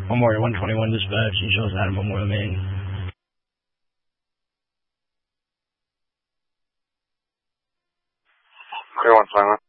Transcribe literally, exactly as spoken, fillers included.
Memorial one twenty-one dispatch, and shows out of Memorial, Maine. Clear one silent.